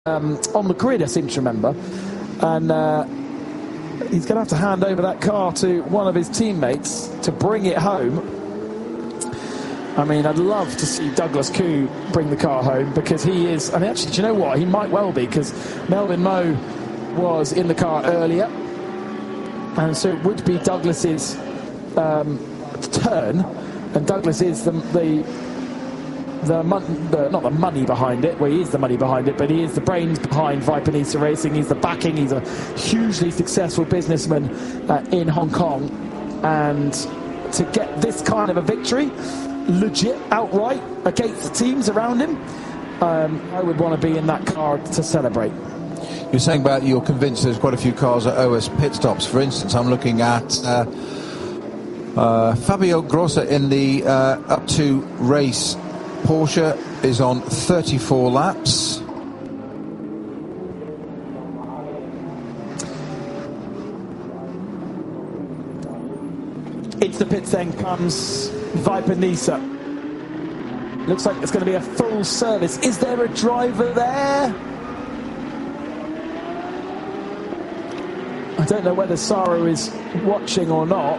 on the grid, I seem to remember, and he's going to have to hand over that car to one of his teammates to bring it home. I mean, I'd love to see Douglas Koo bring the car home, because he is, and actually, do you know what, he might well be, because Melvin Moe was in the car earlier, and so it would be Douglas's turn, and Douglas is not the money behind it. Well, he is the money behind it, but he is the brains behind Viper Nisa Racing. He's the backing. He's a hugely successful businessman in Hong Kong, and to get this kind of a victory, legit, outright, against the teams around him, I would want to be in that car to celebrate. You're saying about you're convinced there's quite a few cars at OS pit stops. For instance, I'm looking at Fabio Grossa in the up to race. Porsche is on 34 laps. Into the pits then comes Viper Nisa. Looks like it's going to be a full service. Is there a driver there? I don't know whether Sarah is watching or not.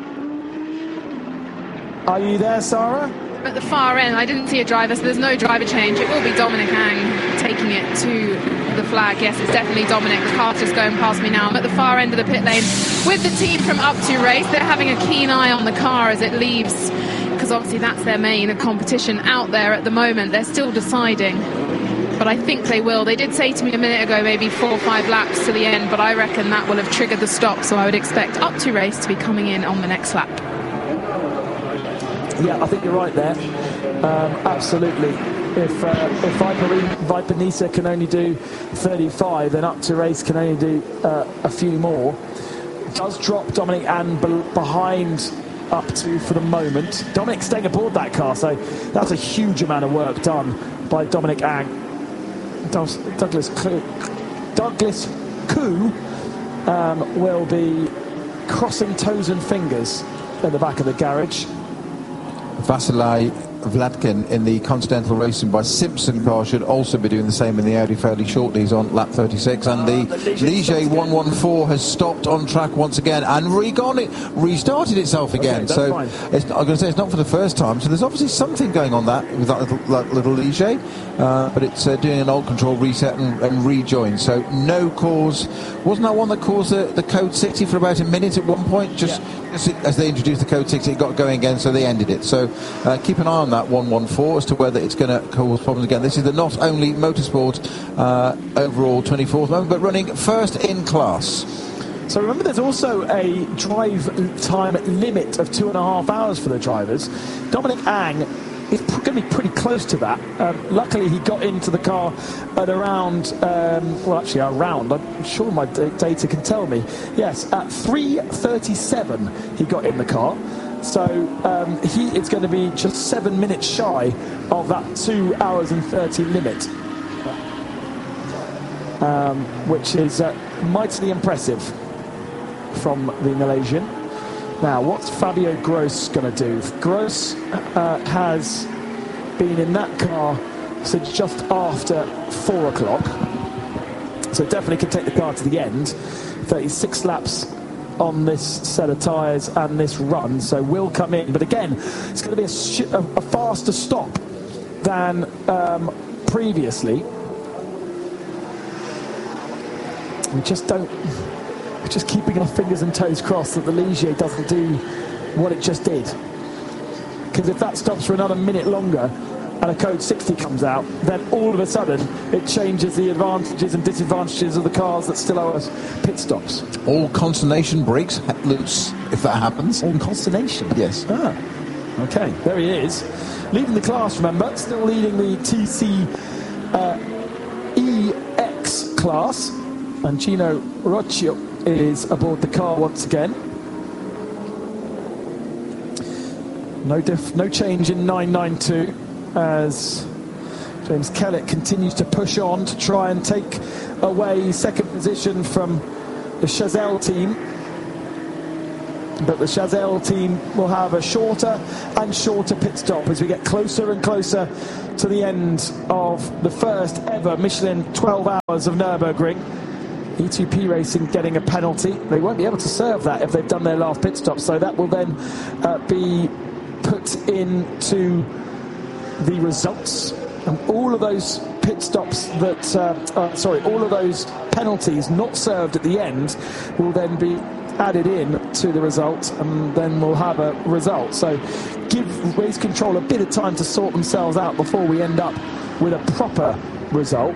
Are you there, Sarah? At the far end, I didn't see a driver, so there's no driver change. It will be Dominic Ang taking it to the flag. Yes, it's definitely Dominic. The car's just going past me now. I'm at the far end of the pit lane with the team from Up To Race. They're having a keen eye on the car as it leaves, because obviously that's their main competition out there at the moment. They're still deciding, but I think they will. They did say to me a minute ago maybe 4 or 5 laps to the end, but I reckon that will have triggered the stop, so I would expect Up To Race to be coming in on the next lap. Yeah, I think you're right there. Absolutely. If Viper Nisa can only do 35, then Up To Race can only do a few more. It does drop Dominic Ang behind Up To for the moment. Dominic staying aboard that car, so that's a huge amount of work done by Dominic Ang. Douglas Koo will be crossing toes and fingers at the back of the garage. Vasilij Vladkin in the Continental Racing by Simpson car should also be doing the same in the Audi fairly shortly. He's on lap 36, and the Ligier 114 has stopped on track once again and restarted itself again. Okay, so it's, I'm going to say it's not for the first time, so there's obviously something going on with that little Ligier, but it's doing an old control reset and rejoin. So no cause. Wasn't that one that caused the Code 60 for about a minute at one point? Just as they introduced the Code 60, it got going again, so they ended it. So keep an eye on that 114 as to whether it's going to cause problems again. This is the Not Only Motorsport overall 24th moment, but running first in class. So remember, there's also a drive time limit of 2.5 hours for the drivers. Dominic Ang is going to be pretty close to that. Luckily, he got into the car at around, I'm sure my data can tell me. Yes, at 3:37 he got in the car. So it's going to be just 7 minutes shy of that 2 hours and 30 limit, which is mightily impressive from the Malaysian. Now, what's Fabio Gross going to do? Gross has been in that car since just after 4 o'clock, so definitely can take the car to the end. 36 laps on this set of tyres and this run, so will come in, but again it's going to be a faster stop than previously. We're just keeping our fingers and toes crossed that the Ligier doesn't do what it just did, because if that stops for another minute longer and a Code 60 comes out, then all of a sudden it changes the advantages and disadvantages of the cars that still owe us pit stops. All consternation breaks loose if that happens. All consternation? Yes. Okay, there he is. Leading the class, remember, still leading the TC EX class. And Gino Roccio is aboard the car once again. No change in 992 as James Kellett continues to push on to try and take away second position from the Chazelle team. But the Chazelle team will have a shorter and shorter pit stop as we get closer and closer to the end of the first ever Michelin 12 hours of Nürburgring. E2P Racing getting a penalty. They won't be able to serve that if they've done their last pit stop, so that will then be put into the results. And all of those pit stops that, all of those penalties not served at the end will then be added in to the result, and then we'll have a result. So give Race Control a bit of time to sort themselves out before we end up with a proper result.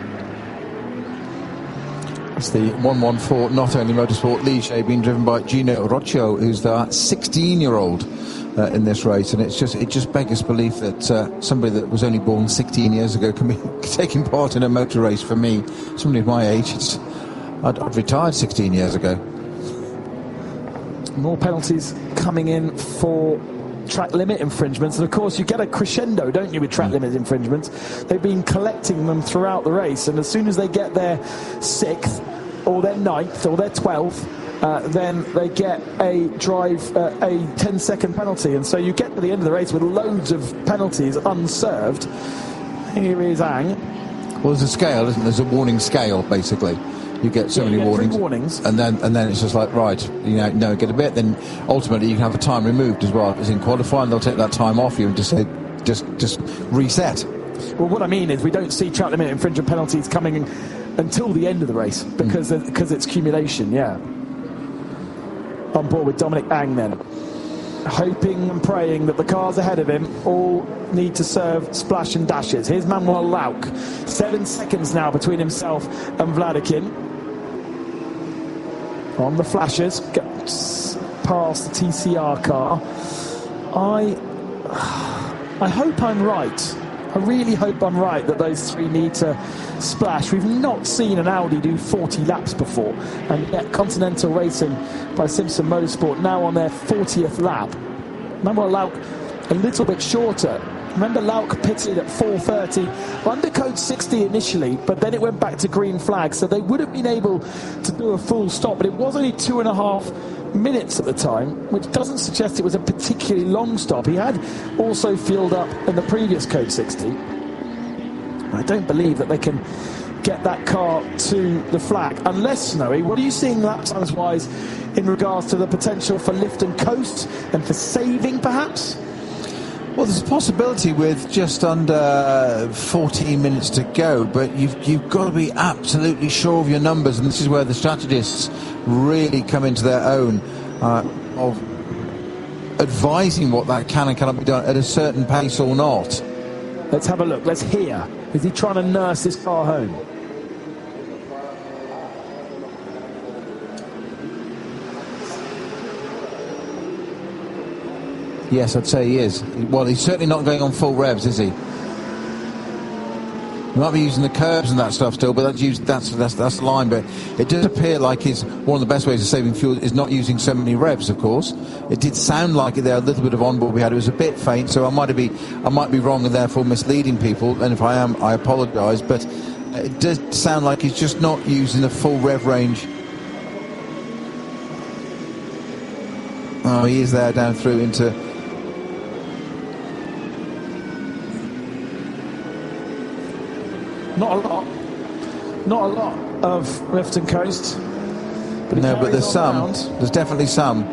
It's the 114 Not Only Motorsport Ligier, being driven by Gino Roccio, who's the 16-year-old in this race, and it just beggars belief that somebody that was only born 16 years ago can be taking part in a motor race. For me, somebody of my age, I'd retired 16 years ago. More penalties coming in for track limit infringements, and of course you get a crescendo, don't you, with track limit infringements. They've been collecting them throughout the race, and as soon as they get their 6th or their 9th or their 12th, then they get a 10-second penalty, and so you get to the end of the race with loads of penalties unserved. Here is Ang. Well, there's a scale, isn't there? There's a warning scale, basically. You get so many warnings, and then it's just like, right, get a bit. Then ultimately you can have a time removed as well. As in qualifying, they'll take that time off you and just say, just reset. Well, what I mean is we don't see track limit infringement penalties coming until the end of the race because it's accumulation. Yeah. On board with Dominic Ang then, hoping and praying that the cars ahead of him all need to serve splash and dashes. Here's Manuel Lauk, 7 seconds now between himself and Vladikin. On the flashes, gets past the TCR car. I hope I'm right. I really hope I'm right that those three need to splash. We've not seen an Audi do 40 laps before, and yet Continental Racing by Simpson Motorsport now on their 40th lap. Manuel Lauk a little bit shorter. Remember, Lauk pitted at 4:30 under code 60 initially, but then it went back to green flag, so they would have been able to do a full stop, but it was only 2.5 minutes at the time, which doesn't suggest it was a particularly long stop. He had also fueled up in the previous code 60. I don't believe that they can get that car to the flag unless, Snowy, what are you seeing lap times wise in regards to the potential for lift and coast and for saving perhaps? Well, there's a possibility with just under 14 minutes to go, but you've got to be absolutely sure of your numbers, and this is where the strategists really come into their own of advising what that can and cannot be done at a certain pace or not. Let's have a look. Let's hear. Is he trying to nurse his car home? Yes, I'd say he is. Well, he's certainly not going on full revs, is he? He might be using the curbs and that stuff still, but that's the line. But it does appear like one of the best ways of saving fuel is not using so many revs. Of course, it did sound like there a little bit of onboard we had. It was a bit faint, so I might be wrong and therefore misleading people. And if I am, I apologise. But it does sound like he's just not using the full rev range. Oh, he is there down through into. Not a lot of lift and coast. No, but there's some. There's definitely some.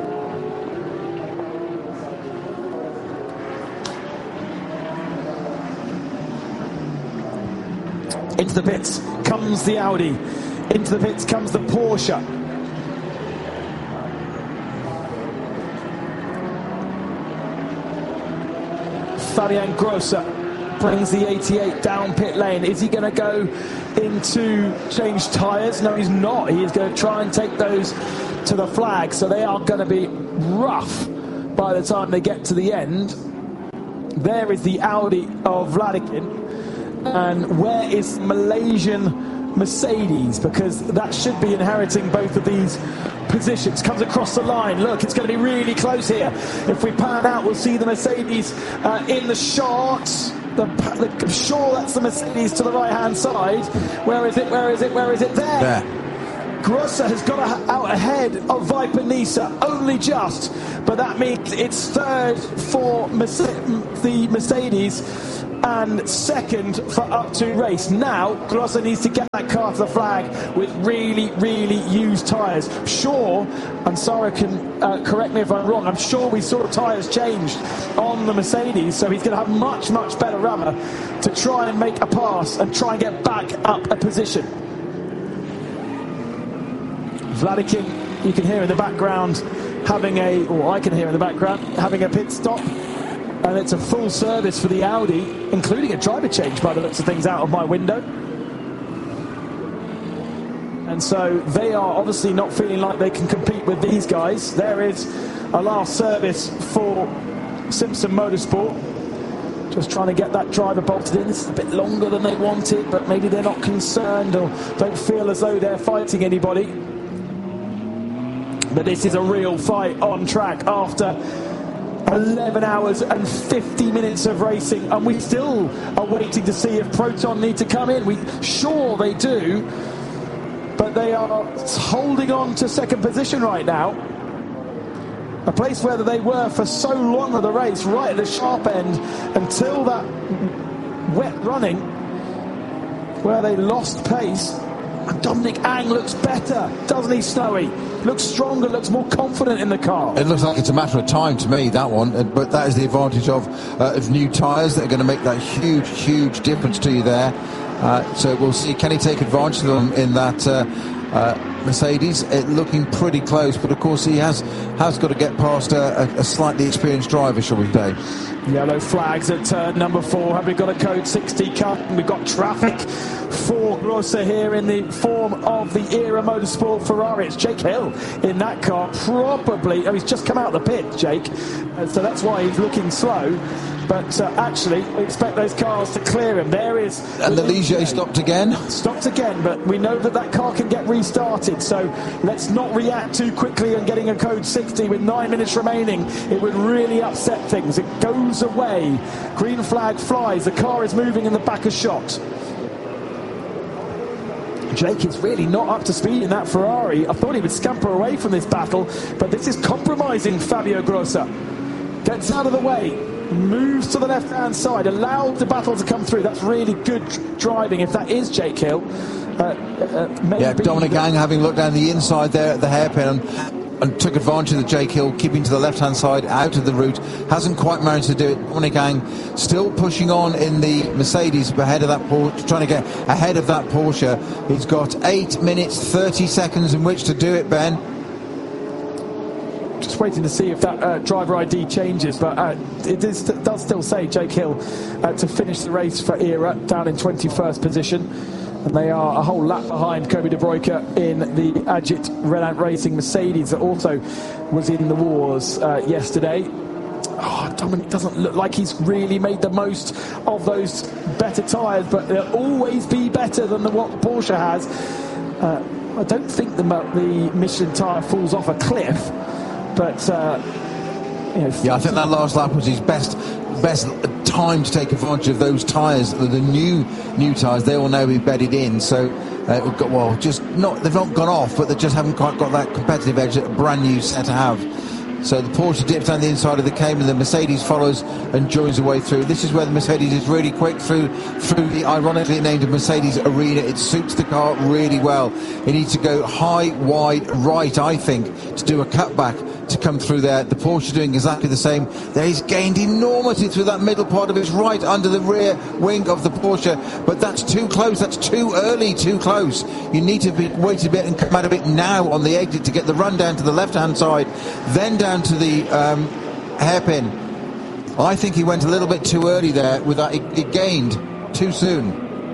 Into the pits comes the Audi. Into the pits comes the Porsche. Fabian Grosser brings the 88 down pit lane. Is he going to go into change tyres? No, he's not. He is going to try and take those to the flag, so they are going to be rough by the time they get to the end. There is the Audi of Vladikin. And where is Malaysian Mercedes? Because that should be inheriting both of these positions. Comes across the line. Look, it's going to be really close here. If we pan out, we'll see the Mercedes in the shot. I'm sure that's the Mercedes to the right-hand side. Where is it? There. Grosser has got out ahead of Viper Nisa, only just, but that means it's third for the Mercedes and second for Up To Race. Now Grosser needs to get that car to the flag with really, really used tyres. Sure, and Sarah can correct me if I'm wrong, I'm sure we saw tyres changed on the Mercedes, so he's going to have much, much better rubber to try and make a pass and try and get back up a position. Vladikin, you can hear in the background I can hear in the background having a pit stop, and it's a full service for the Audi, including a driver change by the looks of things out of my window. And so they are obviously not feeling like they can compete with these guys. There is a last service for Simpson Motorsport, just trying to get that driver bolted in. This is a bit longer than they wanted, but maybe they're not concerned or don't feel as though they're fighting anybody. But this is a real fight on track after 11 hours and 50 minutes of racing, and we still are waiting to see if Proton need to come in. Sure they do, but they are holding on to second position right now, a place where they were for so long of the race, right at the sharp end until that wet running where they lost pace. And Dominic Ang looks better, doesn't he, Snowy? Looks stronger, looks more confident in the car. It looks like it's a matter of time to me, that one, but that is the advantage of new tyres that are going to make that huge, huge difference to you there. So we'll see, can he take advantage of them in that Mercedes? Looking pretty close, but of course he has got to get past a slightly experienced driver, shall we say. Yellow flags at turn number 4. Have we got a code 60 cut? And we've got traffic for Grosser here in the form of the Era Motorsport Ferrari. It's Jake Hill in that car, probably. Oh, he's just come out of the pit, Jake, so that's why he's looking slow. But actually, we expect those cars to clear him. There is... And the Ligier stopped again? Stopped again, but we know that car can get restarted, so let's not react too quickly on getting a code 60 with 9 minutes remaining. It would really upset things. It goes away. Green flag flies. The car is moving in the back of shot. Jake is really not up to speed in that Ferrari. I thought he would scamper away from this battle, but this is compromising Fabio Grosser. Gets out of the way, moves to the left-hand side, allowed the battle to come through. That's really good driving if that is Jake Hill. Dominic Ang, having looked down the inside there at the hairpin and took advantage of the Jake Hill, keeping to the left-hand side, out of the route. Hasn't quite managed to do it. Dominic Ang still pushing on in the Mercedes ahead of that Porsche, trying to get ahead of that Porsche. He's got 8 minutes, 30 seconds in which to do it, Ben. Just waiting to see if that driver ID changes, but it does still say Jake Hill to finish the race for Era, down in 21st position. And they are a whole lap behind Kobe De Bruyker in the Agit Renault Racing Mercedes that also was in the wars yesterday. Dominic doesn't look like he's really made the most of those better tyres, but they'll always be better than what Porsche has. I don't think the Michelin tyre falls off a cliff, but I think that last lap was his best time to take advantage of those tyres, the new tyres. They will now be bedded in, so they've not gone off, but they just haven't quite got that competitive edge that a brand new set to have. So the Porsche dips down the inside of the Cayman, the Mercedes follows and joins the way through. This is where the Mercedes is really quick through the ironically named Mercedes Arena. It suits the car really well. It needs to go high, wide, right, I think, to do a cutback to come through there. The Porsche doing exactly the same. There he's gained enormity through that middle part of his right under the rear wing of the Porsche, but that's too close. That's too early, too close. You need to wait a bit and come out of it now on the exit to get the run down to the left-hand side, then down to the hairpin. I think he went a little bit too early there with that. It gained too soon.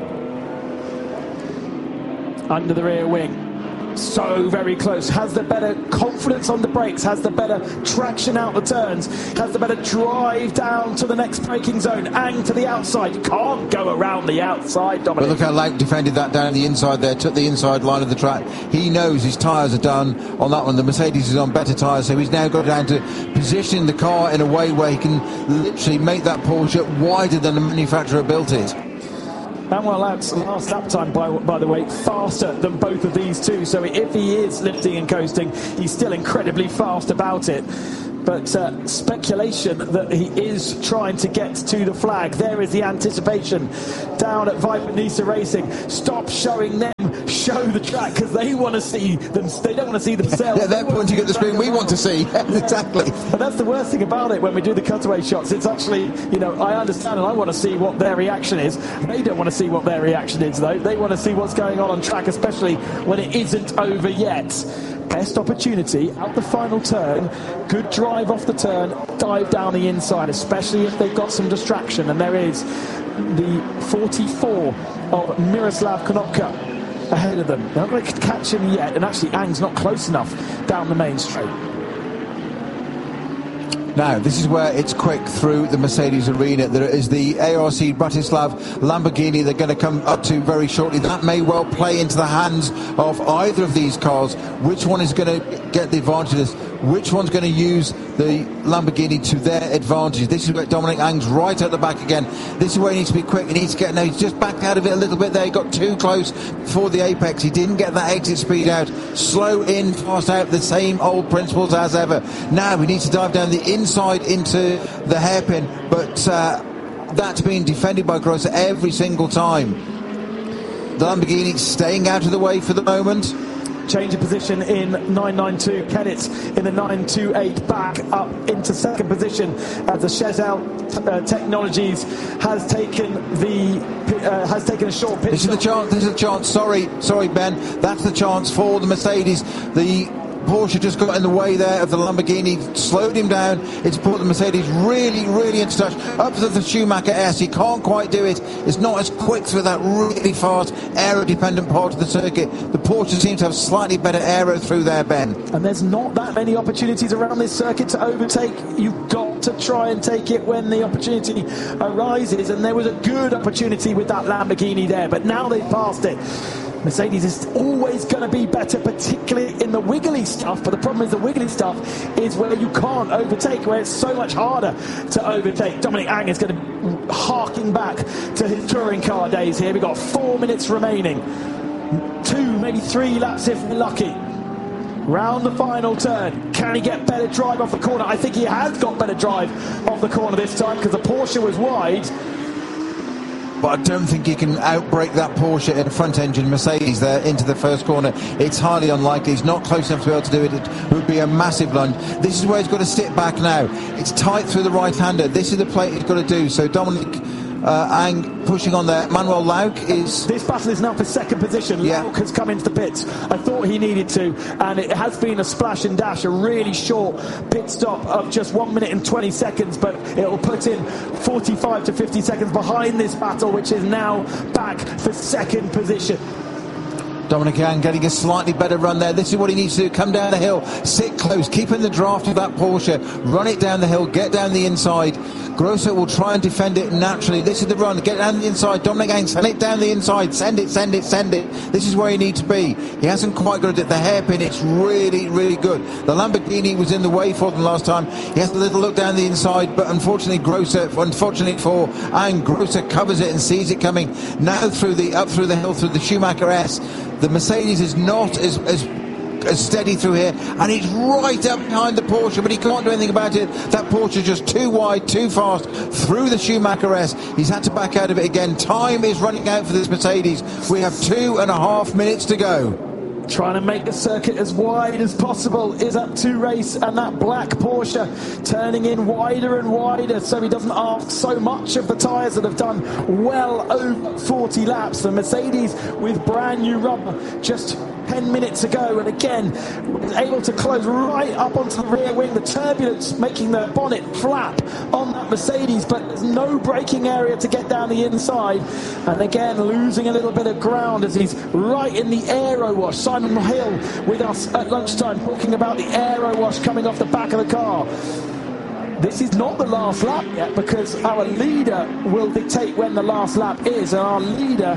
Under the rear wing. So very close, has the better confidence on the brakes, has the better traction out the turns, has the better drive down to the next braking zone. Ang to the outside, can't go around the outside, Dominic. But look how Laut defended that down the inside there, took the inside line of the track. He knows his tyres are done on that one. The Mercedes is on better tyres, so he's now got down to positioning the car in a way where he can literally make that Porsche wider than the manufacturer built it. Manuel Lauk's last lap time, by the way, faster than both of these two. So if he is lifting and coasting, he's still incredibly fast about it. But speculation that he is trying to get to the flag. There is the anticipation down at Viper Nisa Racing. Stop showing them, show the track, because they want to see them. They don't want to see themselves. Yeah, they're pointing at the screen we want to see. Exactly. But that's the worst thing about it when we do the cutaway shots. It's actually, you know, I understand and I want to see what their reaction is. They don't want to see what their reaction is, though. They want to see what's going on track, especially when it isn't over yet. Best opportunity out the final turn. Good drive off the turn, dive down the inside, especially if they've got some distraction. And there is the 44 of Miroslav Konopka ahead of them. They're not going to catch him yet, and actually Ang's not close enough down the main straight. Now, this is where it's quick through the Mercedes arena. There is the ARC Bratislav Lamborghini they're going to come up to very shortly. That may well play into the hands of either of these cars. Which one is going to get the advantage of this? Which one's going to use the Lamborghini to their advantage? This is where Dominic Ang's right at the back again. This is where he needs to be quick. He needs to get... No, he's just backed out of it a little bit there. He got too close for the apex. He didn't get that exit speed out. Slow in, fast out. The same old principles as ever. Now we need to dive down the inside into the hairpin. But that's being defended by Grosser every single time. The Lamborghini staying out of the way for the moment. Change of position in 992. Kennett in the 928 back up into second position as the Chezel Technologies has taken a short pit. This is the chance. Sorry, Ben. That's the chance for the Mercedes. The Porsche just got in the way there of the Lamborghini, slowed him down. It's put the Mercedes really, really into touch. Up to the Schumacher S, he can't quite do it. It's not as quick through that really fast aero-dependent part of the circuit. The Porsche seems to have slightly better aero through there, Ben. And there's not that many opportunities around this circuit to overtake. You've got to try and take it when the opportunity arises. And there was a good opportunity with that Lamborghini there, but now they've passed it. Mercedes is always going to be better, particularly in the wiggly stuff. But the problem is the wiggly stuff is where you can't overtake, where it's so much harder to overtake. Dominic Ang is going to harking back to his touring car days here. We've got 4 minutes remaining. 2, maybe 3 laps if we're lucky. Round the final turn. Can he get better drive off the corner? I think he has got better drive off the corner this time because the Porsche was wide. But I don't think he can outbrake that Porsche in a front-engine Mercedes there into the first corner. It's highly unlikely. He's not close enough to be able to do it. It would be a massive lunge. This is where he's got to sit back now. It's tight through the right-hander. This is the play he's got to do. So Dominic Ang pushing on there. Manuel Lauk is... This battle is now for second position. Yeah. Lauk has come into the pits. I thought he needed to, and it has been a splash and dash, a really short pit stop of just 1 minute and 20 seconds, but it'll put in 45 to 50 seconds behind this battle, which is now back for second position. Dominic Ang getting a slightly better run there. This is what he needs to do. Come down the hill, sit close, keep in the draft of that Porsche, run it down the hill, get down the inside. Grosser will try and defend it naturally. This is the run, get down the inside. Dominic Ang, send it down the inside, send it. This is where you need to be. He hasn't quite got it. The hairpin, it's really, really good. The Lamborghini was in the way for them last time. He has a little look down the inside, but unfortunately for Ang, Grosser covers it and sees it coming. Now up through the hill, through the Schumacher S. The Mercedes is not as steady through here, and it's right up behind the Porsche, but he can't do anything about it. That Porsche is just too wide, too fast through the Schumacher S. He's had to back out of it again. Time is running out for this Mercedes. We have 2.5 minutes to go. Trying to make the circuit as wide as possible is up to race, and that black Porsche turning in wider and wider so he doesn't ask so much of the tyres that have done well over 40 laps. The Mercedes with brand new rubber just 10 minutes ago, and again was able to close right up onto the rear wing. The turbulence making the bonnet flap on that Mercedes, but there's no braking area to get down the inside, and again losing a little bit of ground as he's right in the aero wash. Simon Hill with us at lunchtime talking about the aero wash coming off the back of the car. This is not the last lap yet, because our leader will dictate when the last lap is, and our leader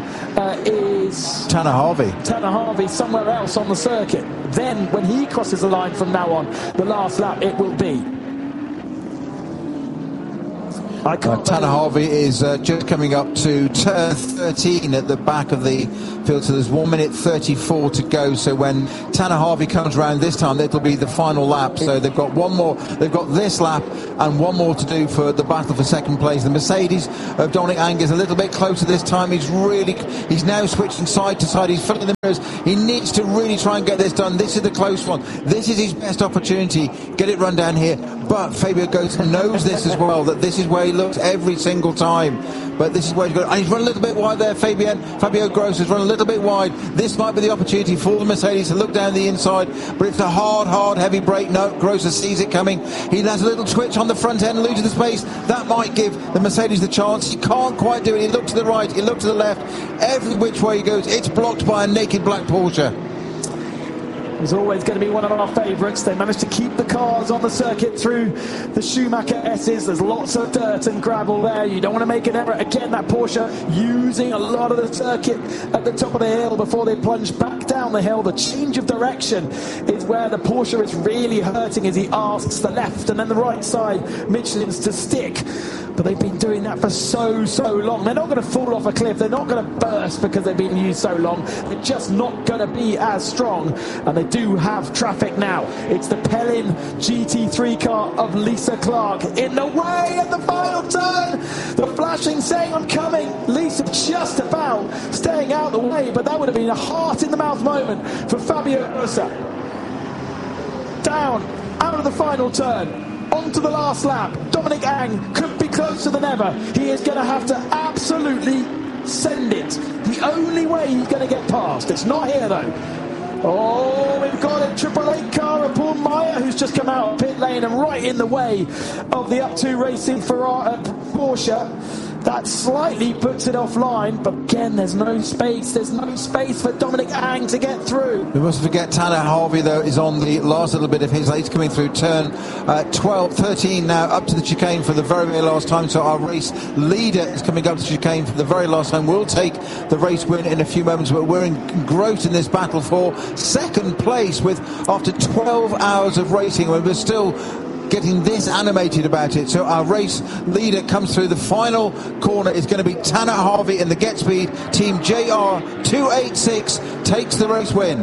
is Tanner Harvey. Tanner Harvey, somewhere else on the circuit. Then when he crosses the line from now on, the last lap it will be. Tanner Harvey is just coming up to turn 13 at the back of the field, so there's 1 minute 34 to go. So when Tanner Harvey comes around this time, it'll be the final lap. So they've got one more, they've got this lap and one more to do for the battle for second place. The Mercedes of Dominic Ang is a little bit closer this time. He's now switching side to side. He's filling the mirrors. He needs to really try and get this done. This is the close one. This is his best opportunity. Get it run down here. But Fabio Gross knows this as well, that this is where he looks every single time. But this is where he's going. And he's run a little bit wide there, Fabio Gross has run a little bit wide. This might be the opportunity for the Mercedes to look down the inside. But it's a hard, heavy brake. No, Gross sees it coming. He has a little twitch on the front end, losing the space. That might give the Mercedes the chance. He can't quite do it. He looked to the right, he looked to the left. Every which way he goes, it's blocked by a naked black Porsche. He's always going to be one of our favourites. They managed to keep the cars on the circuit through the Schumacher S's. There's lots of dirt and gravel there. You don't want to make an error. Again, that Porsche using a lot of the circuit at the top of the hill before they plunge back down the hill. The change of direction is where the Porsche is really hurting as he asks the left and then the right side Michelin's to stick. But they've been doing that for so long. They're not going to fall off a cliff. They're not going to burst because they've been used so long. They're just not going to be as strong. And they do have traffic now. It's the Pellin GT3 car of Lisa Clark in the way at the final turn. The flashing saying, I'm coming. Lisa just about staying out of the way, but that would have been a heart-in-the-mouth moment for Fabio Grossa. Down, out of the final turn. Onto the last lap. Dominic Ang could be closer than ever. He is going to have to absolutely send it. The only way he's going to get past. It's not here though. Oh, we've got a Triple Eight car of Paul Meyer who's just come out of pit lane and right in the way of the Up2 Racing Porsche. That slightly puts it offline, but again, there's no space. There's no space for Dominic Ang to get through. We mustn't forget Tanner Harvey, though, is on the last little bit of his race, coming through turn 13 now, up to the chicane for the very last time. So our race leader is coming up to the chicane for the very last time. We'll take the race win in a few moments, but we're engrossed in this battle for second place with after 12 hours of racing, we're still getting this animated about it. So our race leader comes through. The final corner is going to be Tanner Harvey in the Get Speed. Team JR286 takes the race win.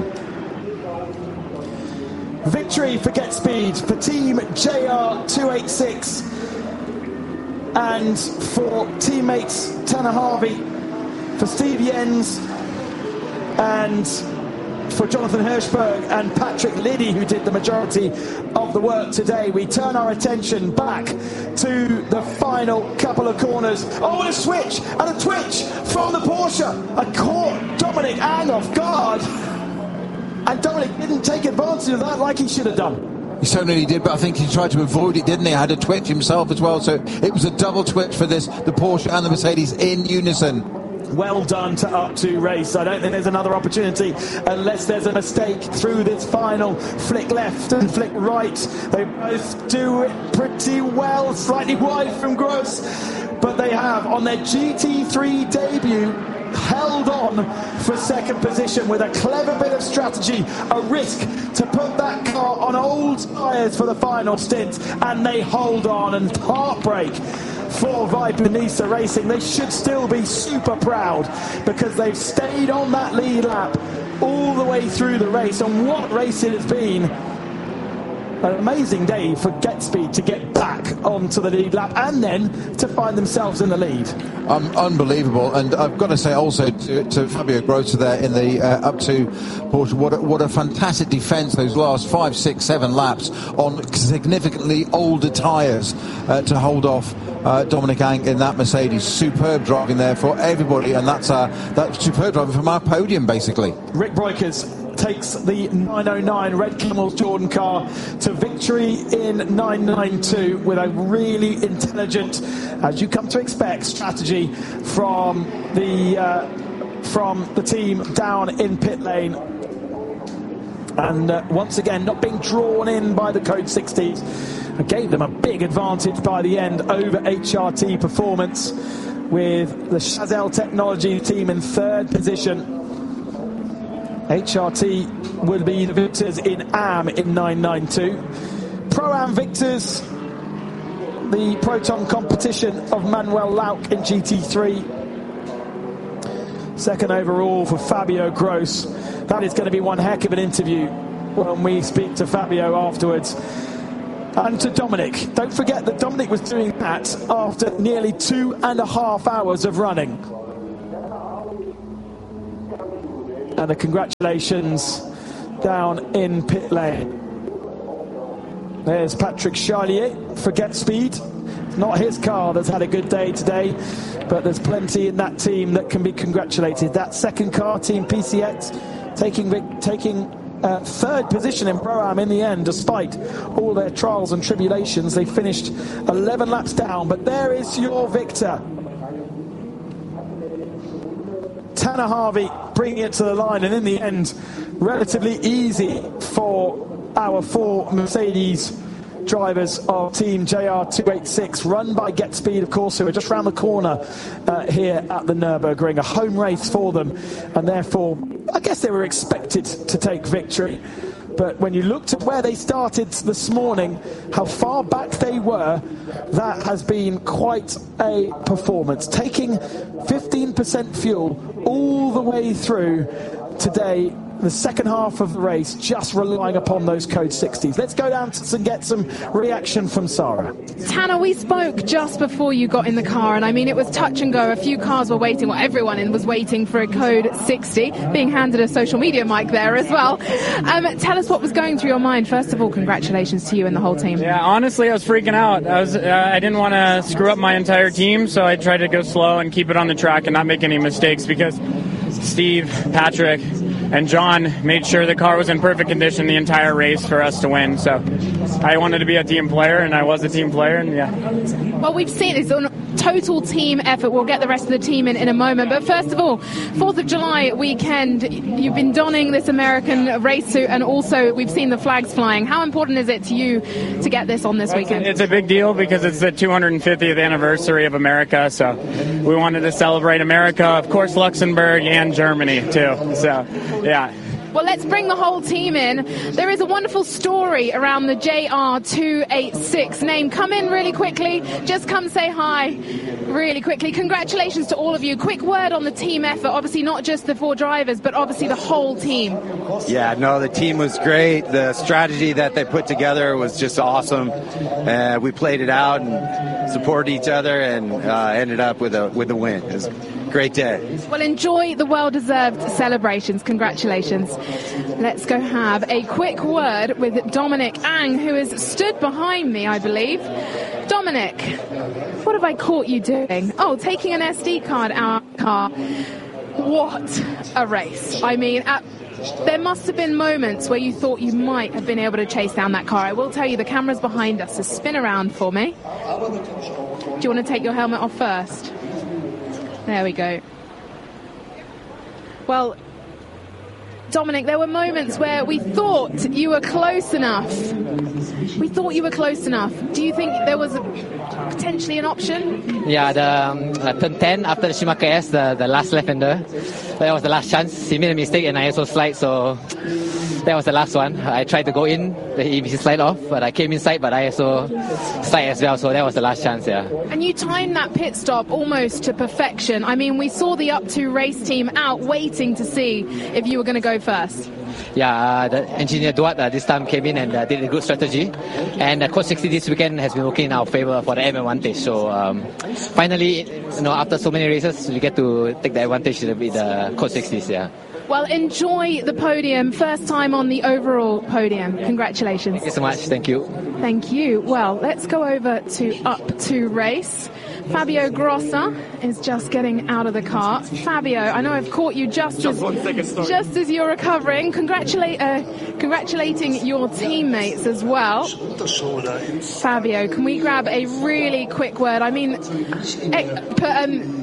Victory for Get Speed for Team JR286 and for teammates Tanner Harvey, for Steve Jens and for Jonathan Hirschberg and Patrick Liddy, who did the majority of the work today. We turn our attention back to the final couple of corners. Oh, and a switch and a twitch from the Porsche. I caught Dominic Ang off guard, and Dominic didn't take advantage of that like he should have done. He so nearly did, but I think he tried to avoid it, didn't he? Had a twitch himself as well, so it was a double twitch for the Porsche and the Mercedes in unison. Well done to Up2 Race. I don't think there's another opportunity unless there's a mistake through this final flick left and flick right. They both do it pretty well, slightly wide from Gross, but they have on their GT3 debut held on for second position with a clever bit of strategy, a risk to put that car on old tyres for the final stint, and they hold on. And heartbreak for Viper Nisa Racing. They should still be super proud because they've stayed on that lead lap all the way through the race, and what race it has been. An amazing day for Get Speed to get back onto the lead lap and then to find themselves in the lead. Unbelievable. And I've got to say also to Fabio Grossa there in the Up2 Porsche, what a fantastic defence those last 5, 6, 7 laps on significantly older tyres to hold off Dominic Ang in that Mercedes. Superb driving there for everybody, and that's superb driving from our podium basically. Rick Breukers takes the 909 Red Camels Jordan car to victory in 992 with a really intelligent, as you come to expect, strategy from the team down in pit lane. And once again, not being drawn in by the Code 60s. It gave them a big advantage by the end over HRT Performance, with the Chazelle Technology team in third position. HRT would be the victors in AM in 992. Pro-Am victors, the Proton competition of Manuel Lauk in GT3. Second overall for Fabio Gross. That is going to be one heck of an interview when we speak to Fabio afterwards. And to Dominic. Don't forget that Dominic was doing that after nearly 2.5 hours of running. And a congratulations down in pit lane. There's Patrick Charlier for GetSpeed. It's not his car that's had a good day today, but there's plenty in that team that can be congratulated. That second car, Team PCX, taking third position in Pro-Am in the end, despite all their trials and tribulations. They finished 11 laps down, but there is your victor. Tanner Harvey bringing it to the line, and in the end, relatively easy for our 4 Mercedes drivers of Team JR286, run by GetSpeed, of course, who are just round the corner here at the Nürburgring. A home race for them, and therefore I guess they were expected to take victory. But when you looked at where they started this morning, how far back they were, that has been quite a performance. Taking 15% fuel all the way through today, the second half of the race, just relying upon those code 60s. Let's go down and get some reaction from Sarah. Tanner, we spoke just before you got in the car, and I mean, it was touch and go. A few cars were waiting, well, everyone was waiting for a code 60, being handed a social media mic there as well. Tell us what was going through your mind. First of all, congratulations to you and the whole team. Yeah, honestly, I was freaking out. I didn't want to screw up my entire team, so I tried to go slow and keep it on the track and not make any mistakes, because Steve, Patrick, and John made sure the car was in perfect condition the entire race for us to win. So I wanted to be a team player, and I was a team player, and yeah. Well, we've seen it's a total team effort. We'll get the rest of the team in a moment. But first of all, 4th of July weekend, you've been donning this American race suit, and also we've seen the flags flying. How important is it to you to get this on this weekend? It's a big deal because it's the 250th anniversary of America, so we wanted to celebrate America, of course Luxembourg and Germany too. So, yeah. Well, let's bring the whole team in. There is a wonderful story around the JR286 name. Come in really quickly. Just come say hi really quickly. Congratulations to all of you. Quick word on the team effort. Obviously not just the 4 drivers, but obviously the whole team. Yeah, no, the team was great. The strategy that they put together was just awesome. We played it out and supported each other, and ended up with a win. It was a great day. Well, enjoy the well-deserved celebrations. Congratulations. Let's go have a quick word with Dominic Ang, who has stood behind me, I believe. Dominic, what have I caught you doing? Oh, taking an SD card out of the car. What a race. I mean, there must have been moments where you thought you might have been able to chase down that car. I will tell you, the camera's behind us, so spin around for me. Do you want to take your helmet off first? There we go. Well, Dominic, there were moments where we thought you were close enough. We thought you were close enough. Do you think there was potentially an option? Yeah, the turn 10 after the Schumacher S, the last left-hander, that was the last chance. He made a mistake and I also slide, so that was the last one. I tried to go in, he slide off, but I came inside, but I also slide as well, so that was the last chance, yeah. And you timed that pit stop almost to perfection. I mean, we saw the Up2 race team out waiting to see if you were going to go first. Yeah, the engineer Duat this time came in and did a good strategy, and Code 60 this weekend has been working in our favor for the M advantage. So finally, after so many races, we get to take the advantage with the Code 60s. Yeah. Well, enjoy the podium. First time on the overall podium. Congratulations. Thank you so much. Thank you. Thank you. Well, let's go over to Up2 race. Fabio Grossa is just getting out of the car. Fabio, I know I've caught you just as you're recovering. Congratulating your teammates as well. Fabio, can we grab a really quick word? I mean,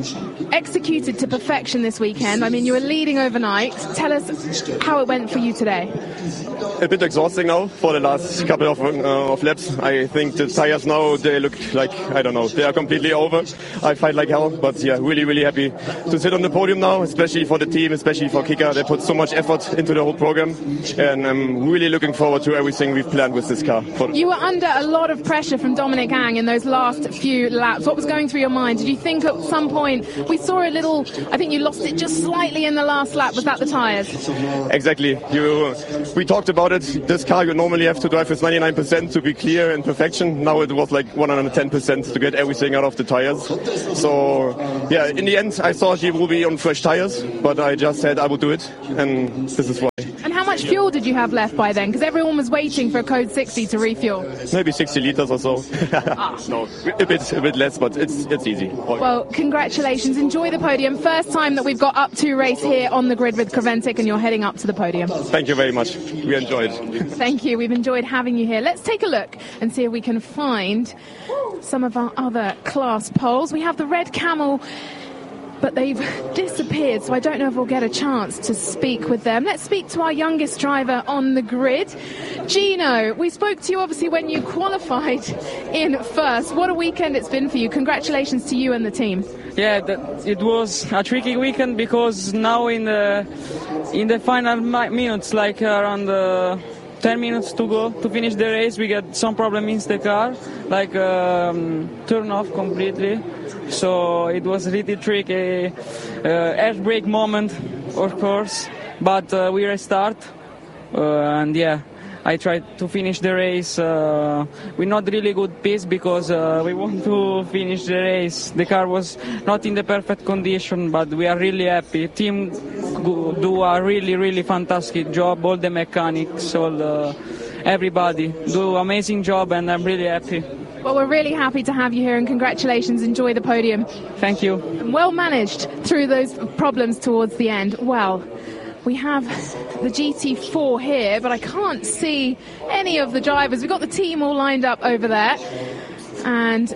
executed to perfection this weekend. I mean, you were leading overnight. Tell us how it went for you today. A bit exhausting now for the last couple of laps. I think the tires now, they look like, I don't know, they are completely over. I fight like hell, but yeah, really, really happy to sit on the podium now, especially for the team, especially for Kika. They put so much effort into the whole program, and I'm really looking forward to everything we've planned with this car. You were under a lot of pressure from Dominic Ang in those last few laps. What was going through your mind? Did you think at some point, we saw a little, I think you lost it just slightly in the last lap. Was that the tires? Exactly. We talked about it. This car you normally have to drive with 99% to be clear and perfection. Now it was like 110% to get everything out of the tires. So yeah, in the end I thought he will be on fresh tires, but I just said I would do it, and this is why. And how much fuel did you have left by then? Because everyone was waiting for a code 60 to refuel. Maybe 60 liters or so. No, a bit less, but it's easy. Well, congratulations. Enjoy the podium. First time that we've got up to race here on the grid with Creventic, and you're heading up to the podium. Thank you very much. We enjoyed. Thank you. We've enjoyed having you here. Let's take a look and see if we can find some of our other class poles. We have the Red Camel, but they've disappeared, so I don't know if we'll get a chance to speak with them. Let's speak to our youngest driver on the grid. Gino, we spoke to you obviously when you qualified in first. What a weekend it's been for you. Congratulations to you and the team. Yeah, it was a tricky weekend because now in the final minutes, like around 10 minutes to go to finish the race, we get some problem in the car, like turn off completely. So it was really tricky, air brake moment, of course, but we restart, and yeah, I tried to finish the race with not really good pace because we want to finish the race. The car was not in the perfect condition, but we are really happy. Team do a really, really fantastic job. All the mechanics, everybody do amazing job, and I'm really happy. Well, we're really happy to have you here, and congratulations. Enjoy the podium. Thank you. Well managed through those problems towards the end. Well, we have the GT4 here, but I can't see any of the drivers. We've got the team all lined up over there. And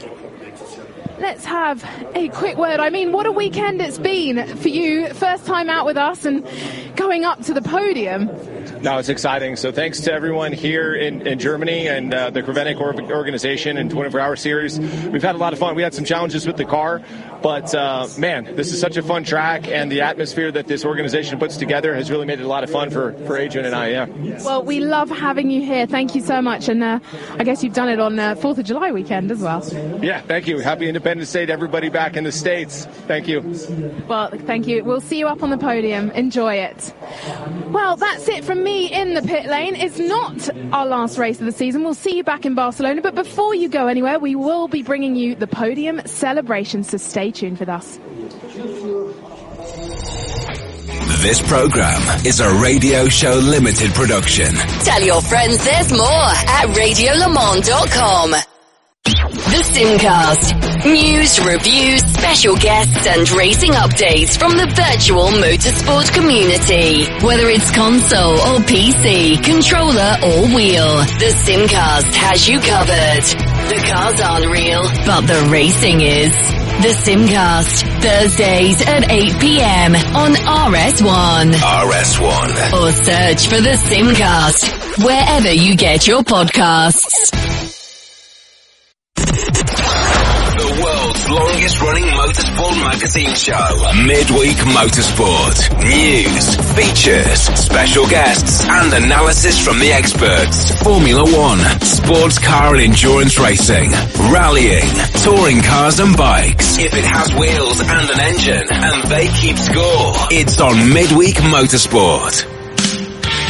let's have a quick word. I mean, what a weekend it's been for you. First time out with us and going up to the podium. No, it's exciting. So thanks to everyone here in Germany and the Creventic organization and 24-Hour Series. We've had a lot of fun. We had some challenges with the car, but man, this is such a fun track, and the atmosphere that this organization puts together has really made it a lot of fun for Adrian and I. Yeah. Well, we love having you here. Thank you so much. And I guess you've done it on 4th of July weekend as well. Yeah, thank you. Happy Independence Day to everybody back in the States. Thank you. Well, thank you. We'll see you up on the podium. Enjoy it. Well, that's it from me in the pit lane. It's not our last race of the season. We'll see you back in Barcelona. But before you go anywhere, we will be bringing you the podium celebration. So stay tuned with us. This program is a Radio Show Limited production. Tell your friends there's more at radiolemans.com. The Simcast. News, reviews, special guests and racing updates from the virtual motorsport community. Whether it's console or PC, controller or wheel, the Simcast has you covered. The cars aren't real, but the racing is. The Simcast, Thursdays at 8 p.m. on RS1. RS1. Or search for The Simcast wherever you get your podcasts. The world's longest running motorsport magazine show. Midweek Motorsport. News, features, special guests and analysis from the experts. Formula One, sports car and endurance racing, rallying, touring cars and bikes. If it has wheels and an engine and they keep score, it's on Midweek Motorsport.